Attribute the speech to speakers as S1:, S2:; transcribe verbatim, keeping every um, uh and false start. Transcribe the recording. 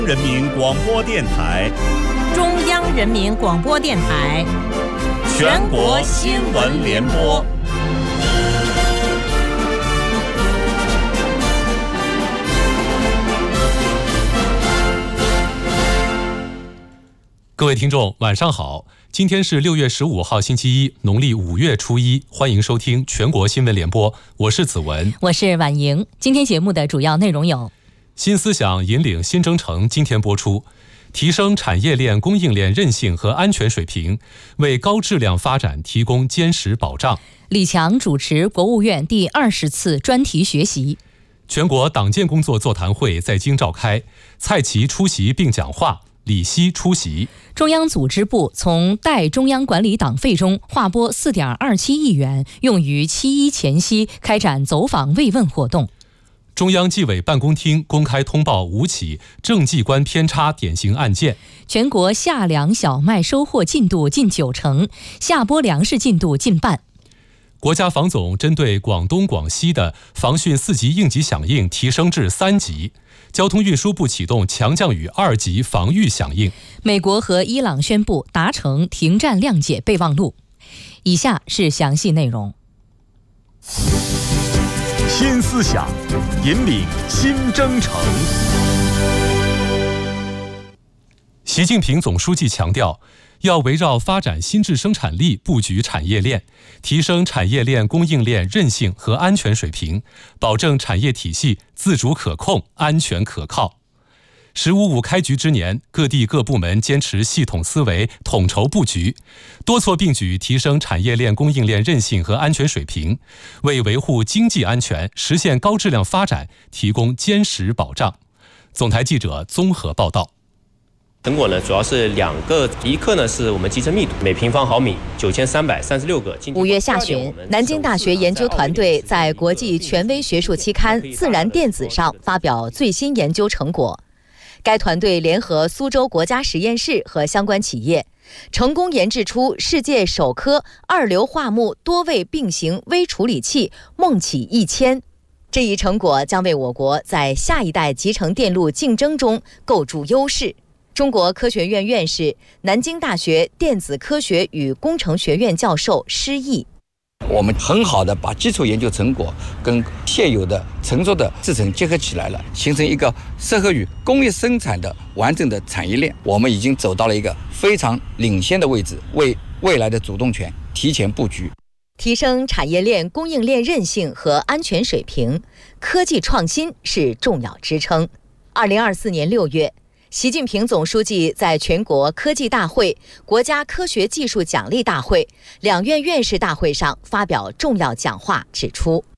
S1: 人民广播电台、
S2: 中央人民广播电台、
S1: 全国新闻联播。
S3: 各位听众，晚上好！今天是六月十五号，星期一，农历五月初一。欢迎收听全国新闻联播，我是子文，
S2: 我是婉莹。今天节目的主要内容有：
S3: 新思想引领新征程，今天播出；提升产业链供应链韧性和安全水平，为高质量发展提供坚实保障。
S2: 李强主持国务院第二十次专题学习。
S3: 全国党建工作座谈会在京召开，蔡奇出席并讲话。李希出席。
S2: 中央组织部从代中央管理党费中划拨 四点二七亿元，用于七一前夕开展走访慰问活动。
S3: 中央纪委办公厅公开通报五起政绩观偏差典型案件。
S2: 全国夏粮小麦收获进度近九成，下播粮食进度近半。
S3: 国家防总针对广东、广西的防汛四级应急响应提升至三级。交通运输部启动强降雨二级防御响应。
S2: 美国和伊朗宣布达成停战谅解备忘录。以下是详细内容。
S1: 新思想引领新征程。
S3: 习近平总书记强调，要围绕发展新质生产力布局产业链，提升产业链供应链韧性和安全水平，保证产业体系自主可控、安全可靠。十五五开局之年，各地各部门坚持系统思维、统筹布局，多措并举提升产业链供应链韧性和安全水平，为维护经济安全、实现高质量发展提供坚实保障。总台记者综合报道。
S4: 成果呢，主要是两个，一个呢是我们集成密度，每平方毫米九千三百三十六个。
S5: 五月下旬，南京大学研究团队在国际权威学术期刊《自然电子》上发表最新研究成果。该团队联合苏州国家实验室和相关企业，成功研制出世界首颗二硫化钼多位并行微处理器梦起一千。这一成果将为我国在下一代集成电路竞争中构筑优势。中国科学院院士、南京大学电子科学与工程学院教授施毅：
S6: 我们很好的把基础研究成果跟现有的成熟的制程结合起来了，形成一个适合于工业生产的完整的产业链。我们已经走到了一个非常领先的位置，为未来的主动权提前布局。
S5: 提升产业链供应链韧性和安全水平，科技创新是重要支撑。二零二四年六月。习近平总书记在全国科技大会、国家科学技术奖励大会、两院院士大会上发表重要讲话，指出，